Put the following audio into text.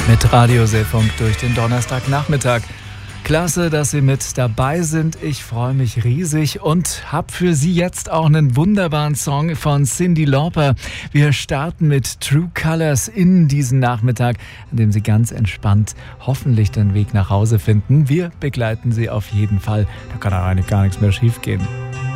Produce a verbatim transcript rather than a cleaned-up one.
Mit Radio Seefunk durch den Donnerstagnachmittag. Klasse, dass Sie mit dabei sind. Ich freue mich riesig und habe für Sie jetzt auch einen wunderbaren Song von Cyndi Lauper. Wir starten mit True Colors in diesen Nachmittag, an dem Sie ganz entspannt hoffentlich den Weg nach Hause finden. Wir begleiten Sie auf jeden Fall. Da kann eigentlich gar nichts mehr schief gehen.